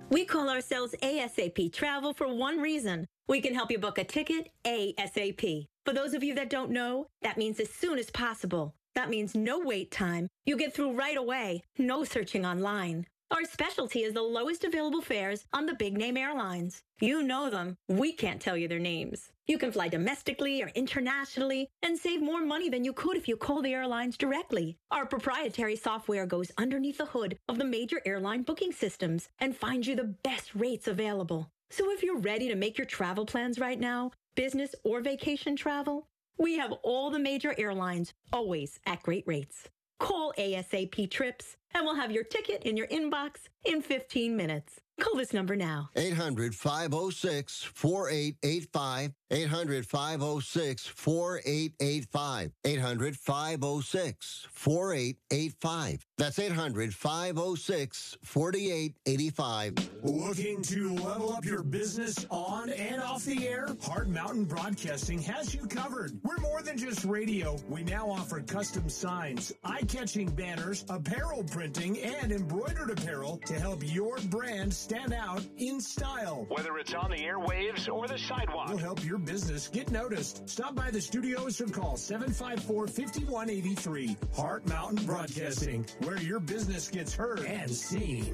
We call ourselves ASAP Travel for one reason. We can help you book a ticket ASAP. For those of you that don't know, that means as soon as possible. That means no wait time. You get through right away. No searching online. Our specialty is the lowest available fares on the big name airlines. You know them. We can't tell you their names. You can fly domestically or internationally and save more money than you could if you call the airlines directly. Our proprietary software goes underneath the hood of the major airline booking systems and finds you the best rates available. So if you're ready to make your travel plans right now, business or vacation travel, we have all the major airlines, always at great rates. Call ASAP Trips, and we'll have your ticket in your inbox in 15 minutes. Call this number now. 800-506-4885. 800-506-4885. 800-506-4885. That's 800-506-4885. Looking to level up your business on and off the air? Hard Mountain Broadcasting has you covered. We're more than just radio. We now offer custom signs, eye-catching banners, apparel printing, and embroidered apparel to help your brand stand out in style. Whether it's on the airwaves or the sidewalk, we'll help your business get noticed. Stop by the studios or call 754-5183. Hard Mountain Broadcasting, where your business gets heard and seen.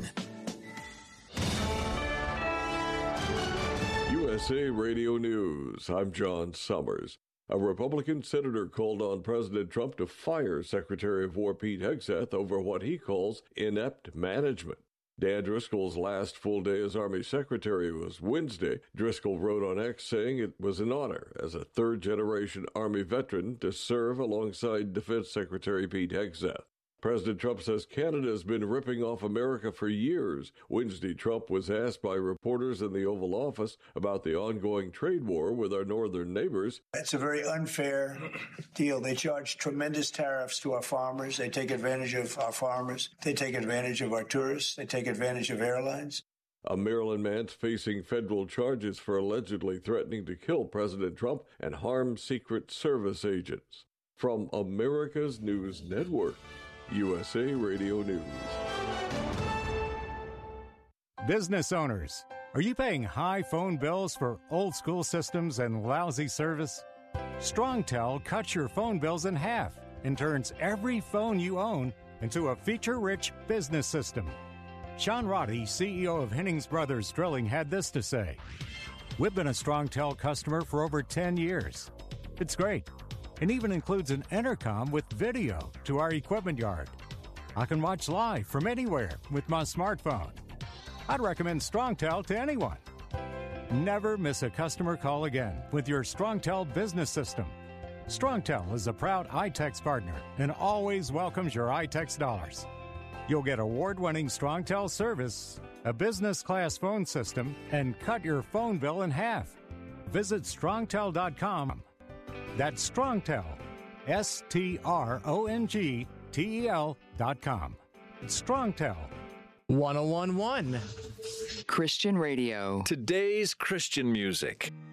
USA Radio News. I'm John Summers. A Republican senator called on President Trump to fire Secretary of War Pete Hegseth over what he calls inept management. Dan Driscoll's last full day as Army Secretary was Wednesday. Driscoll wrote on X saying it was an honor as a third-generation Army veteran to serve alongside Defense Secretary Pete Hegseth. President Trump says Canada has been ripping off America for years. Wednesday, Trump was asked by reporters in the Oval Office about the ongoing trade war with our northern neighbors. It's a very unfair deal. They charge tremendous tariffs to our farmers. They take advantage of our farmers. They take advantage of our tourists. They take advantage of airlines. A Maryland man's facing federal charges for allegedly threatening to kill President Trump and harm Secret Service agents. From America's News Network, USA Radio News. Business owners, are you paying high phone bills for old school systems and lousy service? StrongTel cuts your phone bills in half and turns every phone you own into a feature-rich business system. Sean Roddy, CEO of Hennings Brothers Drilling, had this to say: "We've been a StrongTel customer for over 10 years. It's great. It even includes an intercom with video to our equipment yard. I can watch live from anywhere with my smartphone. I'd recommend StrongTel to anyone. Never miss a customer call again with your StrongTel business system. StrongTel is a proud iTex partner and always welcomes your iTex dollars. You'll get award-winning StrongTel service, a business-class phone system, and cut your phone bill in half. Visit StrongTel.com. That's StrongTel, StrongTel.com. It's StrongTel. 1011 Christian Radio. Today's Christian music.